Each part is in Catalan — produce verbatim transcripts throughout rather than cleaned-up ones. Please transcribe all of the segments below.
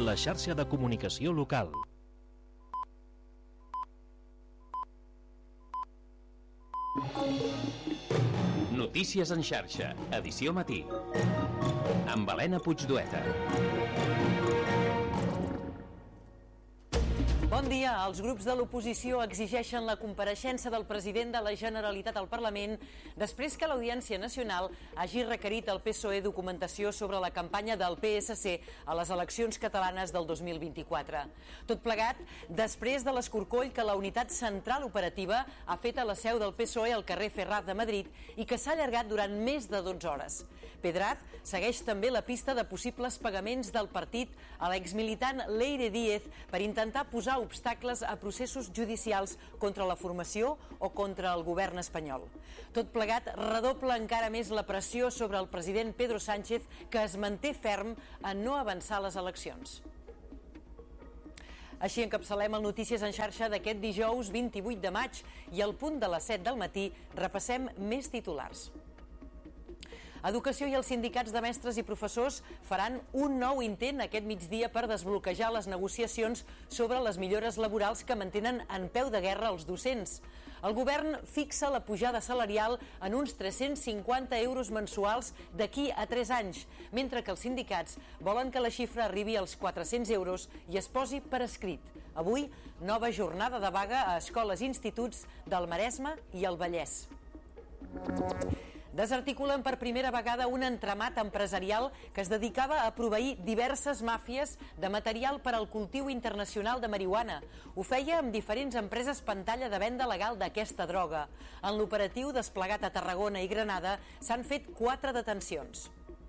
la xarxa de comunicació local. Notícies en xarxa, edició matí. Amb Helena Puigdueta. Bon dia. Els grups de l'oposició exigeixen la compareixença del president de la Generalitat al Parlament després que l'Audiència Nacional hagi requerit al P S O E documentació sobre la campanya del P S C a les eleccions catalanes del dos mil vint-i-quatre. Tot plegat, després de l'escorcoll que la unitat central operativa ha fet a la seu del P S O E al carrer Ferraz de Madrid i que s'ha allargat durant més de dotze hores. Pedraz segueix també la pista de possibles pagaments del partit a l'exmilitant Leire Díez per intentar posar obstacles a processos judicials contra la formació o contra el govern espanyol. Tot plegat redobla encara més la pressió sobre el president Pedro Sánchez, que es manté ferm en no avançar les eleccions. Així encapçalem el Notícies en xarxa d'aquest dijous vint-i-vuit de maig i al punt de les set del matí repassem més titulars. Educació i els sindicats de mestres i professors faran un nou intent aquest migdia per desbloquejar les negociacions sobre les millores laborals que mantenen en peu de guerra els docents. El govern fixa la pujada salarial en uns tres-cents cinquanta euros mensuals d'aquí a tres anys, mentre que els sindicats volen que la xifra arribi als quatre-cents euros i es posi per escrit. Avui, nova jornada de vaga a escoles i instituts del Maresme i el Vallès. Desarticulen per primera vegada un entramat empresarial que es dedicava a proveir diverses màfies de material per al cultiu internacional de marihuana. Ho feia amb diferents empreses pantalla de venda legal d'aquesta droga. En l'operatiu desplegat a Tarragona i Granada s'han fet quatre detencions.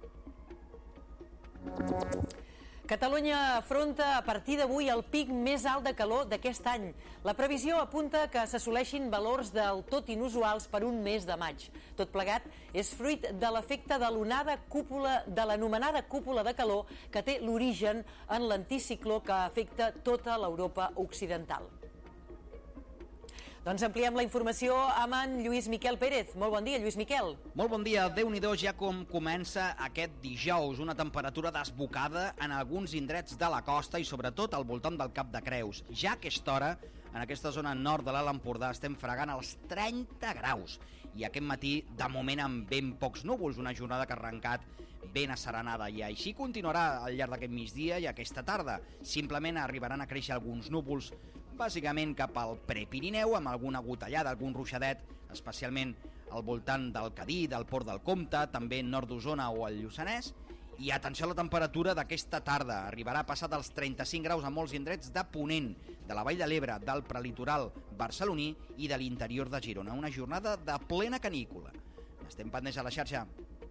Catalunya afronta a partir d'avui el pic més alt de calor d'aquest any. La previsió apunta que s'assoleixin valors del tot inusuals per un mes de maig. Tot plegat és fruit de l'efecte de l'onada cúpula, de l'anomenada cúpula de calor que té l'origen en l'anticicló que afecta tota l'Europa occidental. Doncs ampliem la informació amb en Lluís Miquel Pérez. Molt bon dia, Lluís Miquel. Molt bon dia. Déu-n'hi-do ja com comença aquest dijous. Una temperatura desbocada en alguns indrets de la costa i sobretot al voltant del Cap de Creus. Ja a aquesta hora, en aquesta zona nord de l'Alt Empordà, estem fregant els trenta graus. I aquest matí, de moment, amb ben pocs núvols, una jornada que ha arrencat ben asserenada. I així continuarà al llarg d'aquest migdia i aquesta tarda. Simplement arribaran a créixer alguns núvols bàsicament cap al Prepirineu, amb alguna gotellada, algun ruixadet, especialment al voltant del Cadí, del Port del Comte, també nord d'Osona o el Lluçanès. I atenció a la temperatura d'aquesta tarda, arribarà a passar dels trenta-cinc graus a molts indrets de Ponent, de la Vall de l'Ebre, del prelitoral barceloní i de l'interior de Girona. Una jornada de plena canícula. Estem pendents a la xarxa.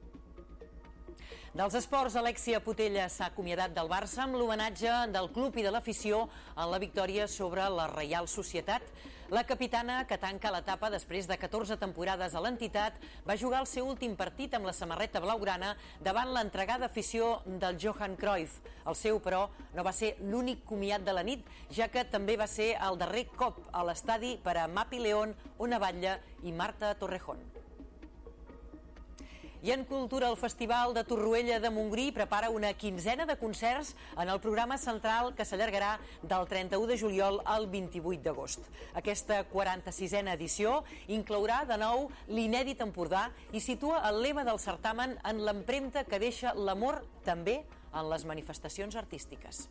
Dels esports, Alexia Putella s'ha acomiadat del Barça amb l'homenatge del club i de l'afició en la victòria sobre la Reial Societat. La capitana, que tanca l'etapa després de catorze temporades a l'entitat, va jugar el seu últim partit amb la samarreta blaugrana davant l'entregada afició del Johan Cruyff. El seu, però, no va ser l'únic comiat de la nit, ja que també va ser el darrer cop a l'estadi per a Mapi León, Ona Batlle i Marta Torrejón. I en cultura, el Festival de Torroella de Montgrí prepara una quinzena de concerts en el programa central que s'allargarà del trenta-u de juliol al vint-i-vuit d'agost. Aquesta quaranta-sisena edició inclourà de nou l'inèdit Empordà i situa el lema del certamen en l'empremta que deixa l'amor també en les manifestacions artístiques.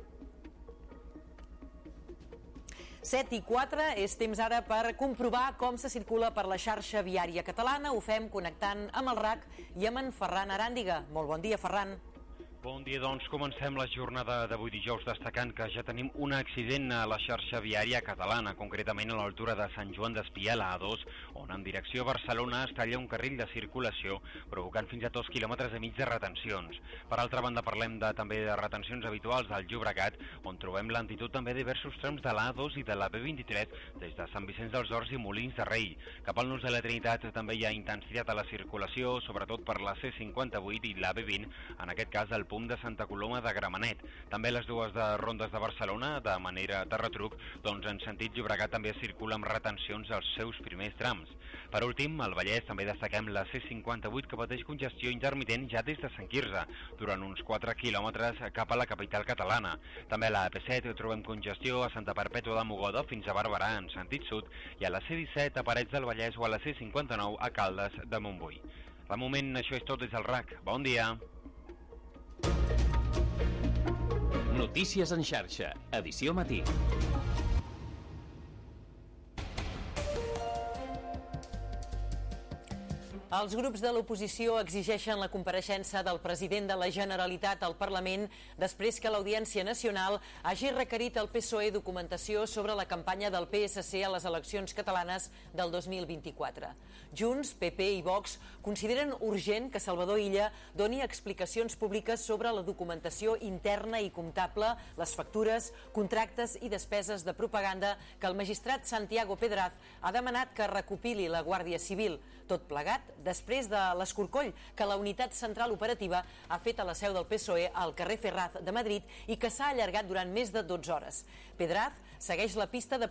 set i quatre, és temps ara per comprovar com se circula per la xarxa viària catalana. Ho fem connectant amb el R A C i amb en Ferran Aràndiga. Molt bon dia, Ferran. Bon dia, doncs comencem la jornada d'avui dijous destacant que ja tenim un accident a la xarxa viària catalana, concretament a l'altura de Sant Joan d'Espí a la A dos, on en direcció a Barcelona es talla un carril de circulació, provocant fins a dos quilòmetres i mig de retencions. Per altra banda, parlem de, també de retencions habituals al Llobregat, on trobem lentitud també de diversos trams de l'A dos i de la B vint-i-tres, des de Sant Vicenç dels Horts i Molins de Rei. Cap al Nus de la Trinitat també hi ha intensitat a la circulació, sobretot per la C cinquanta-vuit i la B vint, en aquest cas el P U M de Santa Coloma de Gramenet. També les dues de rondes de Barcelona, de manera de retruc, doncs en sentit Llobregat també circula amb retencions als seus primers trams. Per últim, al Vallès també destaquem la C cinquanta-vuit que pateix congestió intermitent ja des de Sant Quirze, durant uns quatre quilòmetres cap a la capital catalana. També a la A P set trobem congestió a Santa Perpètua de Mogoda fins a Barberà en sentit sud i a la C disset a Parets del Vallès o a la C cinquanta-nou a Caldes de Montbui. De moment això és tot des del R A C. Bon dia! Notícies en xarxa, edició matí. Els grups de l'oposició exigeixen la compareixença del president de la Generalitat al Parlament després que l'Audiència Nacional hagi requerit al P S O E documentació sobre la campanya del P S C a les eleccions catalanes del dos mil vint-i-quatre. Junts, P P i Vox consideren urgent que Salvador Illa doni explicacions públiques sobre la documentació interna i comptable, les factures, contractes i despeses de propaganda que el magistrat Santiago Pedraz ha demanat que recopili la Guàrdia Civil, tot plegat després de l'escorcoll que la unitat central operativa ha fet a la seu del P S O E al carrer Ferraz de Madrid i que s'ha allargat durant més de dotze hores. Pedraz segueix la pista de